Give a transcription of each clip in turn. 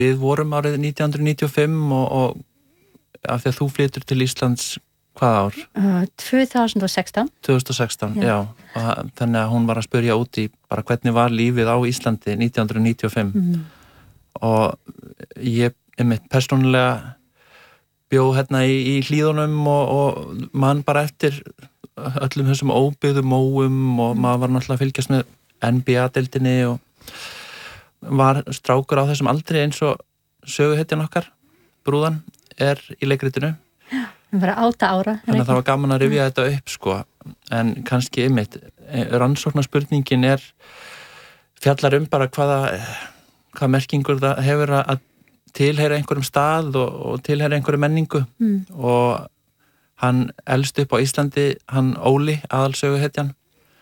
Við vorum árið 1995 og af því að þú flytur til Íslands hvað ár? 2016. 2016, já. Og þannig að hún var að spyrja út í bara hvernig var lífið á Íslandi 1995. Og ég mitt persónulega bjó hérna í hlíðunum og mann bara eftir öllum þessum óbyggðum móum og maður var náttúrulega að fylgjast með NBA-deildinni og var strákur á þessum aldri eins og söguhetjan okkar, brúðan, í leikritinu. Hún var 8 ára. Þannig að það var gaman að rifja þetta upp, sko. En kannski einmitt, rannsóknarspurningin fjallar bara hvað merkingur það hefur að tilheyra einhverjum stað og tilheyra einhverju menningu. Og hann elst upp á Íslandi, hann Óli, aðalsöguhetjan.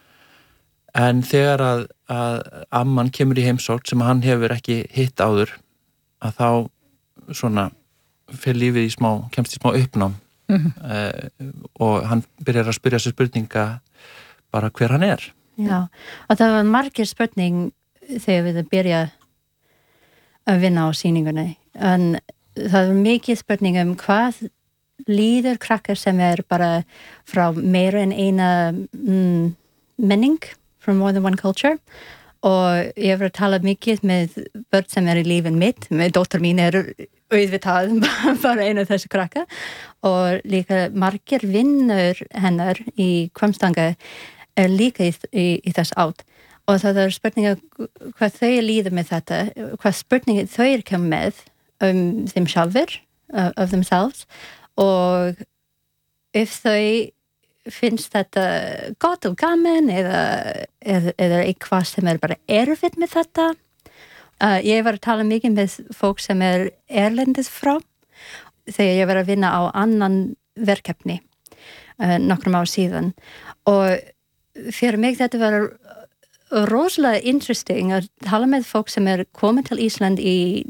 En þegar að amman kemur í heimsókn sem hann hefur ekki hitt áður, að þá svona fyrir lífið kemst í smá uppnám. Og hann byrjar að spyrja sér spurninga bara hver hann er. Já, og það var margir spurning þegar við byrja að vinna á sýningunni. En það var mikið spurning hvað líður krakkar sem bara frá meira en eina menning, from more than one culture. Og ég var að tala mikið með börn sem í lífin mitt, með dóttir mín auðvitað bara einu af þessu krakka og líka margir vinnur hennar í Hvammstanga líka í þess átt og það spurninga hvað þau líður með þetta, hvað spurninga þau koma með þeim sjálfur, of themselves og ef þau finnst þetta gott og gaman eða eitthvað sem bara erfitt með þetta. Ég var að tala mikið með fólk sem erlendis frá þegar ég var að vinna á annan verkefni nokkrum ár síðan og fyrir mig þetta var rosalega interesting að tala með fólk sem komið til Ísland í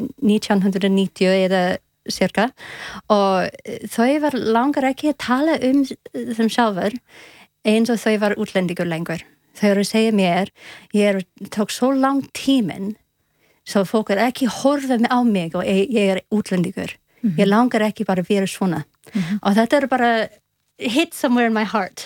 1990 eða cirka og þau var langar ekki að tala þeim sjálfur eins og þau var útlendingur lengur. Þau eru að segja mér ég tók svo lang tíminn svo fólk ekki horfa á mig og ég útlendingur. Ég langar ekki bara að vera svona. Og þetta bara hit somewhere in my heart.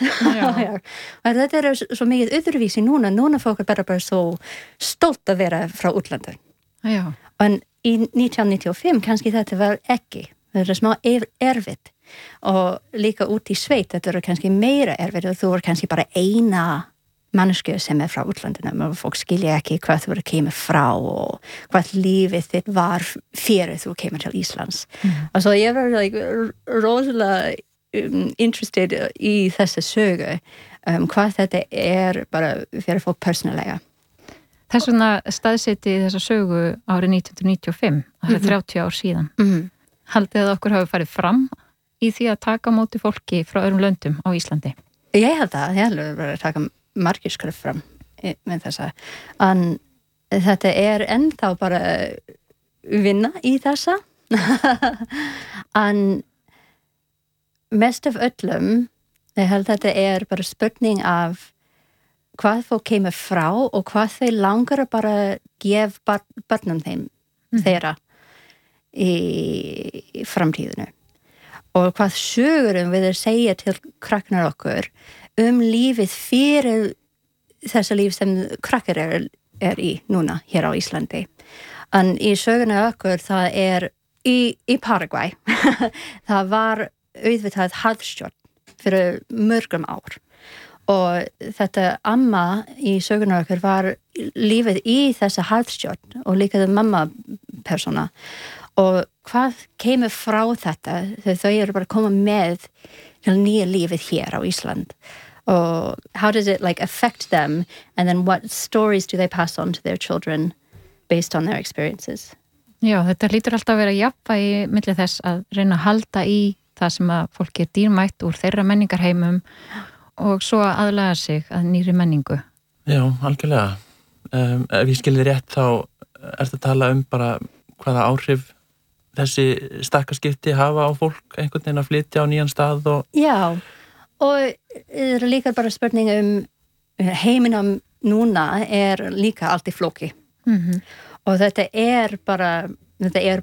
Og þetta svo mikið öðruvísi núna fólk bara svo stolt að vera frá útlandur. Já. En í 1995 kannski þetta var ekki. Þetta smá erfitt. Og líka út í sveit, þetta kannski meira erfitt og þú kannski bara eina mannesku sem frá útlandinu og fólk skilja ekki hvað þú kemur frá og hvað lífið þitt var fyrir þú kemur til Íslands. Og svo ég var rosalega interested í þessa sögu hvað þetta bara fyrir fólk persónulega. Þess vegna staðsetti þessa sögu árið 1995, það 30 ár síðan. Haldið að okkur hafi farið fram í því að taka á móti fólki frá öðrum löndum á Íslandi? Ég held að bara taka margir skref fram með þessa. En þetta ennþá bara vinna í þessa. En mest af öllum, ég held að þetta bara spurning af hvað fólk kemur frá og hvað þau langar að bara gefa börnum þeirra í framtíðinu. Og hvað sögurum við segja til krakknar okkur lífið fyrir þessa líf sem krakkar í núna hér á Íslandi. En í söguna okkur það í Paraguay. Það var auðvitað harðstjórn fyrir mörgum ár. Og þetta amma í söguna okkur var lífið í þessa harðstjórn og líka mamma persóna. Og hvað kemur frá þetta þegar þau bara koma með til nýja lífið hér á Ísland. Og how does it affect them and then what stories do they pass on to their children based on their experiences? Já, þetta lítur alltaf að vera jafnvægi milli þess að reyna að halda í það sem að fólki dýrmætt úr þeirra menningarheimum og svo að aðlaga sig að nýri menningu. Já, algjörlega. Ef ég skilði rétt þá ertu að tala bara hvaða áhrif þessi stakkaskipti hafa á fólk einhvern veginn að flytja á nýjan stað og... Já, og líka bara spurning heiminum núna líka allt í flóki. Og þetta bara þetta